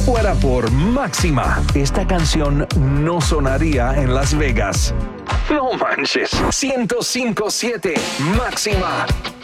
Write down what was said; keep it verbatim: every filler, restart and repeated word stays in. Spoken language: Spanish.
fuera por Máxima, esta canción no sonaría en Las Vegas. No manches. ciento cinco punto siete Máxima.